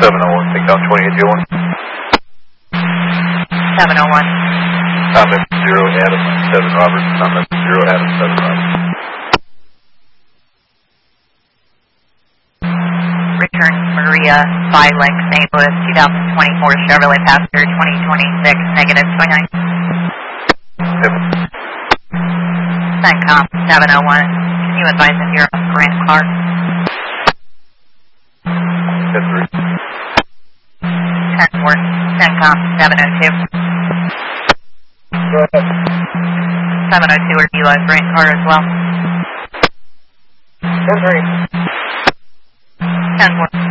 701, take down 2801. 701. Comment 0 Adam 7 Robert, comment 0 Adam 7 Robert. Return Maria 5 Link St. Louis 2024 Chevrolet Passenger 2026 negative 29. Yep. CENTCOM 701. Can you advise if you're on Grant Clark? Yes, sir. 10-4. CENTCOM 702. Go ahead. 702 or Eli Grant Car as well. 10-3. 10-4.